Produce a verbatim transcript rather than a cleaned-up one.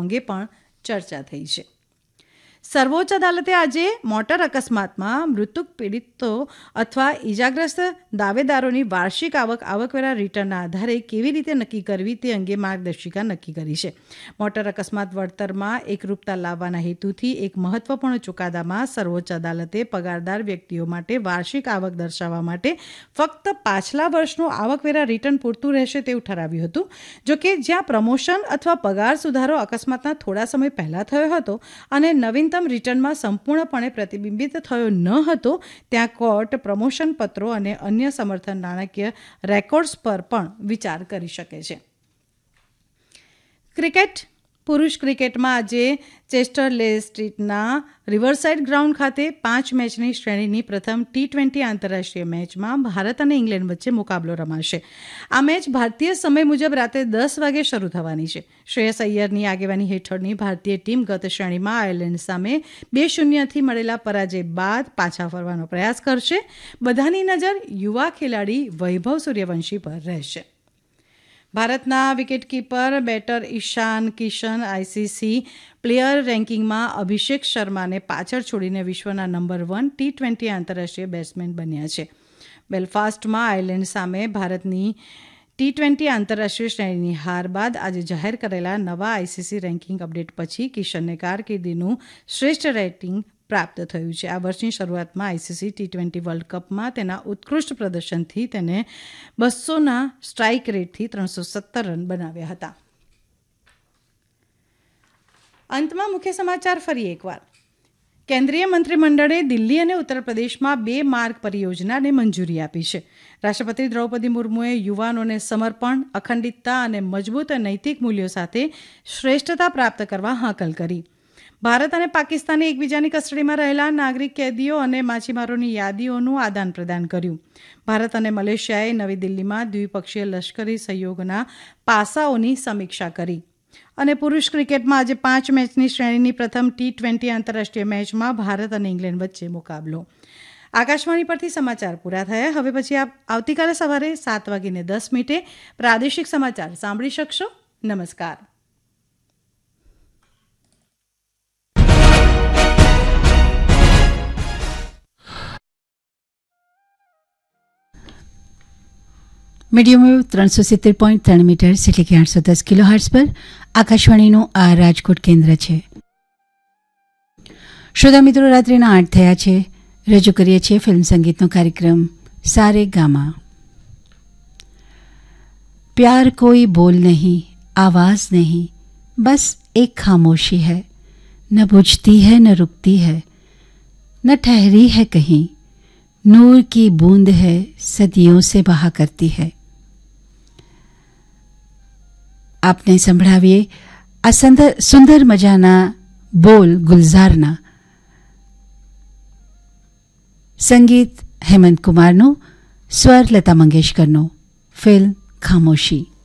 અંગે પણ ચર્ચા થઈ છે. સર્વોચ્ચ અદાલતે આજે મોટર અકસ્માતમાં મૃત્યુક પીડિતો અથવા ઇજાગ્રસ્ત દાવેદારોની વાર્ષિક આવક આવકવેરા રિટર્નના આધારે કેવી રીતે નક્કી કરવી તે અંગે માર્ગદર્શિકા નક્કી કરી છે. મોટર અકસ્માત વળતરમાં એકરૂપતા લાવવાના હેતુથી એક મહત્વપૂર્ણ ચુકાદામાં સર્વોચ્ચ અદાલતે પગારદાર વ્યક્તિઓ માટે વાર્ષિક આવક દર્શાવવા માટે ફક્ત પાછલા વર્ષનું આવકવેરા રિટર્ન પૂરતું રહેશે તેવું ઠરાવ્યું હતું. જોકે જ્યાં પ્રમોશન અથવા પગાર સુધારો અકસ્માતના થોડા સમય પહેલા થયો હતો અને નવીન રિટર્નમાં સંપૂર્ણપણે પ્રતિબિંબિત થયો ન હતો, ત્યાં કોર્ટ પ્રમોશન પત્રો અને અન્ય સમર્થન નાણાકીય રેકોર્ડ્સ પર પણ વિચાર કરી શકે છે. ક્રિકેટ પુરુષ ક્રિકેટમાં આજે ચેસ્ટરલે સ્ટ્રીટના રિવરસાઇડ ગ્રાઉન્ડ ખાતે પાંચ મેચની શ્રેણીની પ્રથમ ટી ટ્વેન્ટી આંતરરાષ્ટ્રીય મેચમાં ભારત અને ઇંગ્લેન્ડ વચ્ચે મુકાબલો રમાશે. આ મેચ ભારતીય સમય મુજબ રાત્રે દસ વાગે શરૂ થવાની છે. શ્રેયસ અય્યરની આગેવાની હેઠળની ભારતીય ટીમ ગત શ્રેણીમાં આયર્લેન્ડ સામે બે શૂન્યથી મળેલા પરાજય બાદ પાછા ફરવાનો પ્રયાસ કરશે. બધાની નજર યુવા ખેલાડી વૈભવ સૂર્યવંશી પર રહેશે. ભારતના વિકેટકીપર બેટર ઈશાન કિશન આઈસીસી પ્લેયર રેન્કિંગમાં અભિષેક શર્માને પાછળ છોડીને વિશ્વના નંબર વન ટી ટ્વેન્ટી આંતરરાષ્ટ્રીય બેટ્સમેન બન્યા છે. બેલફાસ્ટમાં આયર્લેન્ડ સામે ભારતની ટી ટ્વેન્ટી આંતરરાષ્ટ્રીય શ્રેણીની હાર બાદ આજે જાહેર કરેલા નવા આઈસીસી રેન્કિંગ અપડેટ પછી કિશનને કારકિર્દીનું શ્રેષ્ઠ રેટિંગ પ્રાપ્ત થયું છે. આ વર્ષની શરૂઆતમાં આઈસીસી ટી ટ્વેન્ટી વર્લ્ડ કપમાં તેના ઉત્કૃષ્ટ પ્રદર્શનથી તેને બસોના સ્ટ્રાઇક રેટથી ત્રણસો સત્તર રન બનાવ્યા હતા. અંતમાં મુખ્ય સમાચાર ફરી એકવાર. કેન્દ્રીય મંત્રીમંડળે દિલ્હી અને ઉત્તર પ્રદેશમાં બે માર્ગ પરિયોજનાને મંજૂરી આપી છે. રાષ્ટ્રપતિ દ્રૌપદી મુર્મુએ યુવાનોને સમર્પણ, અખંડિતતા અને મજબૂત નૈતિક મૂલ્યો સાથે શ્રેષ્ઠતા પ્રાપ્ત કરવા હાકલ કરી. ભારત અને પાકિસ્તાને એકબીજાની કસ્ટડીમાં રહેલા નાગરિક કેદીઓ અને માછીમારોની યાદીઓનું આદાન પ્રદાન કર્યું. ભારત અને મલેશિયાએ નવી દિલ્હીમાં દ્વિપક્ષીય લશ્કરી સહયોગના પાસાઓની સમીક્ષા કરી. અને પુરુષ ક્રિકેટમાં આજે પાંચ મેચની શ્રેણીની પ્રથમ ટી ટ્વેન્ટી આંતરરાષ્ટ્રીય મેચમાં ભારત અને ઇંગ્લેન્ડ વચ્ચે મુકાબલો. આકાશવાણી પરથી સમાચાર પૂરા થયા. હવે પછી આપ આવતીકાલે સવારે સાત વાગીને દસ મિનિટે પ્રાદેશિક સમાચાર સાંભળી શકશો. નમસ્કાર. મીડિયમ વેવ ત્રણસો સિત્તેર પોઈન્ટ ત્રણ મીટર્સ એટલે કે આઠસો દસ કિલો હર્ટ્ઝ પર આકાશવાણીનું આ રાજકોટ કેન્દ્ર છે. શ્રોતા મિત્રો, રાત્રિના આઠ થયા છે. રજૂ કરીએ છીએ ફિલ્મ સંગીતનો કાર્યક્રમ સારે ગામા. प्यार कोई बोल नहीं, आवाज नहीं, बस एक खामोशी है, न बुझती है न रुकती है, न ठहरी है कहीं, नूर की बूंद है सदियों से बहा करती है. आपने સંભળાવીએ આ સુંદર સુંદર મજાના બોલ ગુલઝારના. સંગીત હેમંત કુમારનું, સ્વર લતા મંગેશકરનો. ફિલ્મ ખામોશી.